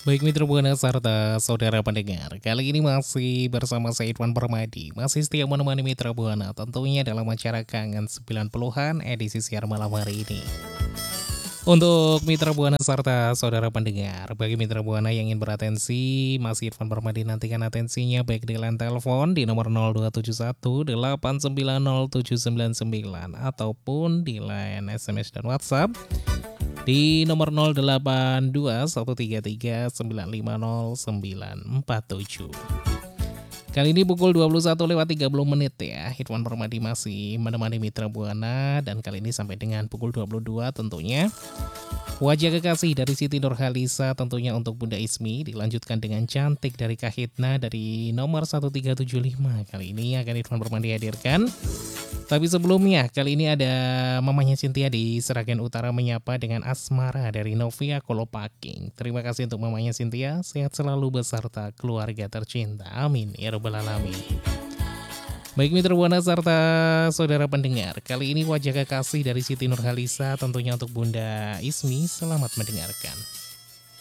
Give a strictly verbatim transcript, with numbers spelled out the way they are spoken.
Baik mitra Buana serta saudara pendengar, kali ini masih bersama saya Irwan Permadi, masih setia menemani mitra Buana tentunya dalam acara Kangen sembilan puluhan edisi siar malam hari ini. Untuk mitra Buana serta saudara pendengar, bagi mitra Buana yang ingin beratensi, masih Irfan Permadi nantikan atensinya baik di line telepon di nomor nol dua tujuh satu delapan sembilan nol tujuh sembilan sembilan ataupun di line S M S dan WhatsApp di nomor nol delapan dua satu tiga tiga sembilan lima nol sembilan empat tujuh. Kali ini pukul dua puluh satu lewat tiga puluh menit ya, Irwan Permadi masih menemani mitra Buana dan kali ini sampai dengan pukul dua puluh dua tentunya. Wajah kekasih dari Siti Nurhalisa tentunya untuk Bunda Ismi dilanjutkan dengan Cantik dari Kahitna dari nomor satu tiga tujuh lima. Kali ini akan Irwan Permadi hadirkan. Tapi sebelumnya, kali ini ada mamanya Cynthia di Seragen Utara menyapa dengan Asmara dari Novia Kolopaking. Terima kasih untuk mamanya Cynthia, sehat selalu beserta keluarga tercinta. Amin, ya rabbal alamin. Baik mitra Buana serta saudara pendengar, kali ini wajah kekasih dari Siti Nurhalisa tentunya untuk Bunda Ismi, selamat mendengarkan.